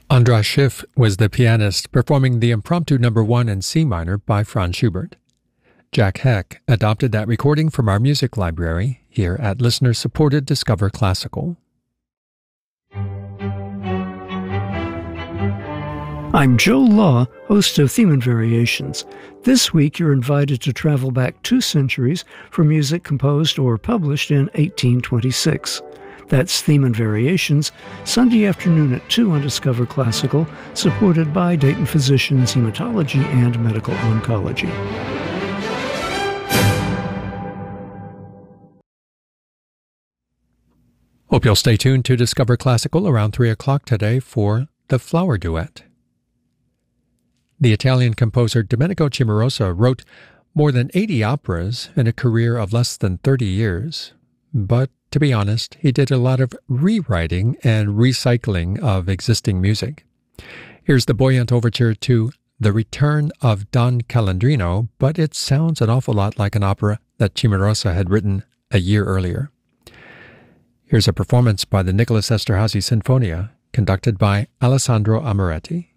Andras Schiff was the pianist performing the Impromptu No. 1 in C minor by Franz Schubert. Jack Heck adopted that recording from our music library here at listener-supported Discover Classical. I'm Joe Law, host of Theme and Variations. This week you're invited to travel back 2 centuries for music composed or published in 1826. That's Theme and Variations, Sunday afternoon at 2 on Discover Classical, supported by Dayton Physicians Hematology and Medical Oncology. Hope you'll stay tuned to Discover Classical around 3 o'clock today for The Flower Duet. The Italian composer Domenico Cimarosa wrote more than 80 operas in a career of less than 30 years. But to be honest, he did a lot of rewriting and recycling of existing music. Here's the buoyant overture to The Return of Don Calandrino, but it sounds an awful lot like an opera that Cimarosa had written a year earlier. Here's a performance by the Nicholas Esterhazy Sinfonia, conducted by Alessandro Amoretti.